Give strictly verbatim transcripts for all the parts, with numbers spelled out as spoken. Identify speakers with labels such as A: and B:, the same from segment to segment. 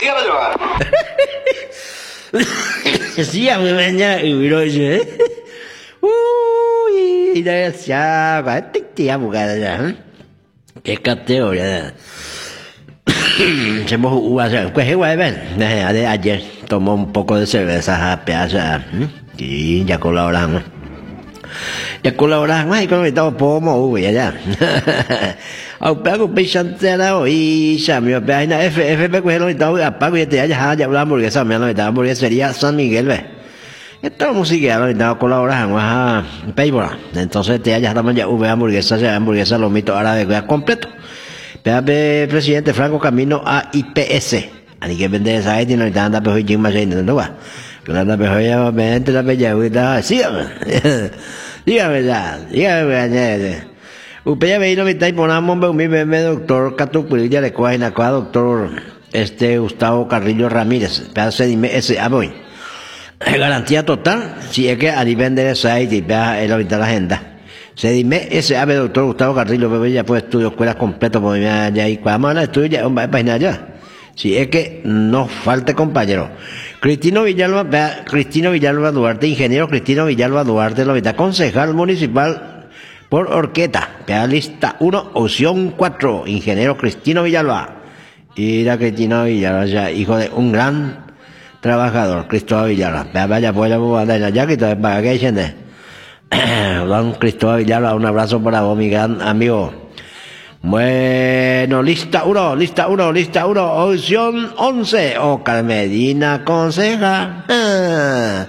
A: dígame yo.
B: Sí, a mí me mañana y lo dice. Uy, ya ya, va te te amo cada. Qué categoría. Se mojó uva, pues igual ven. Ayer tomó un poco de cerveza a pedazo y ya colaboramos. Ya colaboramos y con estamos pomo uy allá. Ông bé cũng bị sanh ra đó y sao mà bé này F F bé quên rồi đâu apa que te haya ya hablamos porque esa me lo da porque sería San Miguel ve. Esta música lo da colaborar con a Paybora. Entonces te haya también ya V hamburguesa, ya hamburguesa lo mito árabe completo. Pe presidente Franco camino a I P S. Ani que vende esa gente no anda pe hoy más gente no va. Que anda pe hoy ya me entra pe ya está. Sí. Dígame ya, dígame ya. Upea veino mi tai ponamos mi bebé doctor Catupulilla de Coaina, Coa doctor este Gustavo Carrillo Ramírez, pedazo de ese aboy. Garantía total, si es que a nivel de esa y vea el ahorita la agenda. Se dime ese ave doctor Gustavo Carrillo bebé ya pues estudio escuela completo por ya y cuando la estudio ya un página ya. Si es que no falte compañero. Cristino Villalba, vea, Cristino Villalba Duarte, ingeniero Cristino Villalba Duarte, lo ahorita concejal municipal por Orqueta, pea lista uno, opción cuatro, ingeniero Cristino Villalba. Y la Cristino Villalba, ya, hijo de un gran trabajador, Cristóbal Villalba. Pea vaya, pues la bobada, ya que todavía para que gente. Don Cristóbal Villalba, un abrazo para vos, mi gran amigo. Bueno, lista uno, lista uno, lista uno, opción once, Oscar Medina, conseja. Ah.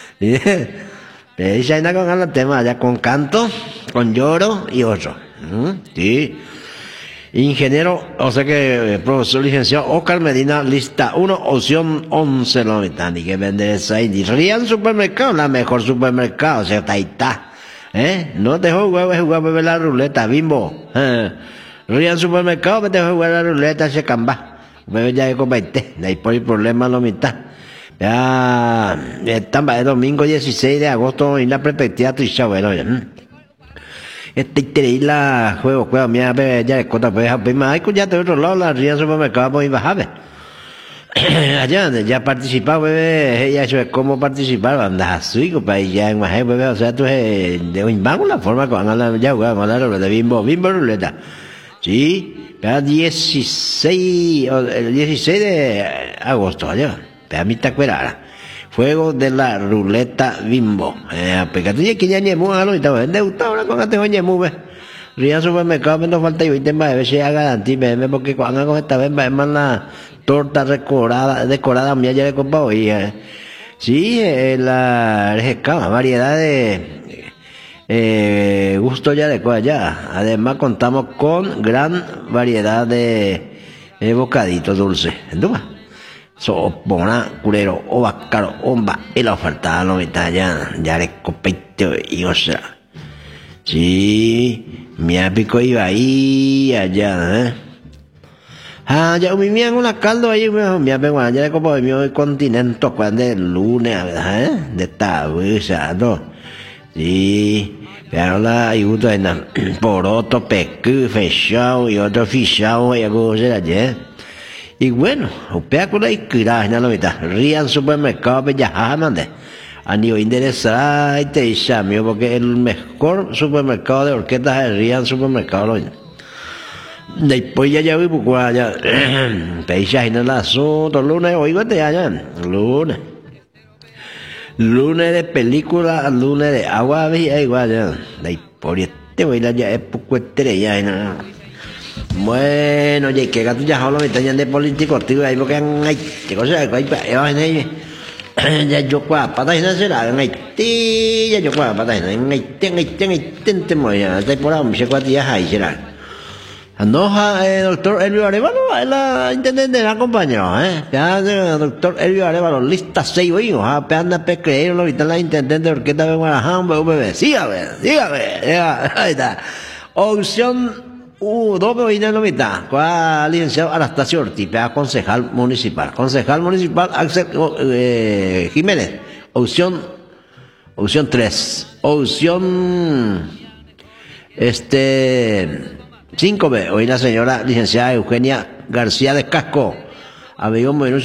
B: Ella anda con el tema ya con canto, con lloro y otro. Sí. Ingeniero, o sea que profesor licenciado Oscar Medina, lista uno, opción once, lo metan y que vende esa y Rian Supermercado, la mejor supermercado, o sea, ahí está. ¿Eh? No te juego a jugar a la ruleta, Bimbo. ¿Eh? Rian Supermercado, me te juego a la ruleta, se camba. Bebe ya que comete, de ahí por el problema lo mitad. Ya, estamos el domingo dieciséis de agosto en la perspectiva tricha, bueno, ya. Este interés la juego, juego, mira, ya de cota, pues, hay que ya te otro lado, la Rian Supermercado, muy bajable. Allá, ya participaba, bebé, ya eso es cómo participar, andas así, compadre, ya en Majé, bebé, o sea, tú es de un banco la forma con la, ya juegan con la ruleta, bimbo, bimbo ruleta. Sí, para dieciséis, el dieciséis de agosto, allá. Pero a mí te acuerdas, juego de la ruleta Bimbo. Eh, porque tú ya que ya ni muy a lo y estaba endeudado ahora con este oye muy Ría supermercado me nos falta y veinte más a veces haga garantía porque cuando hago esta vez va más la torta decorada decorada mía ya le compa hoy. Eh. Sí, eh, la rescama, variedad de eh, gusto ya de cosas ya. Además contamos con gran variedad de eh, bocaditos dulces. ¿Entendés? So, bona, culero, o bacaro, omba, y la oferta no me ya, ya le compete y o sea. Sí, mi apico iba ahí, allá, eh. Ah, ya mi mía en una caldo ahí, mi apico, ya le compro mi continente, cuando es lunes, ¿verdad, eh? De esta, ¿no? Sí, pero la ayuda en poroto, pecu, fechado y otro fichado, y algo será, ¿eh? Y bueno, upea con la isquira, no lo meta. Rian Supermercado, Bellajá, mande. A nivel interesante, y chamio, porque el mejor supermercado de Orqueta es el Rian Supermercado. Después ya ya vi, pues ya. Peisha, y no el asunto. Lunes, oigo, te allá. Lunes. Lunes de película, lunes de agua, vía igual, ya. Después, este voy a ya es poco estrella, y nada. Bueno, oye, que gato ya hablo me están de político, tío, ahí porque hay, qué cosa, hay, hay, ya yo cua, patas no será, en Haití, ya yo cua, patas no, en Haití, en Haití, en Haití, en Temoya, está por ahí, me se cuatía ahí será. Anoja, eh, doctor Elvio Arevalo, la intendente la acompañó, eh, ya, doctor Elvio Arevalo, lista seis, oigo, ah, pe anda pe creer, lo vital la intendente de Orqueta de Guadalajara, un bebé, sígame, sígame, ya, ahí está, opción Uh, dos vecinos lo mitad. ¿Cuál licenciado Anastasio Ortiz, concejal municipal? Concejal municipal Axel eh, Jiménez. Opción, opción tres. Opción, este, cinco B. Hoy la señora licenciada Eugenia García de Casco. Amigo,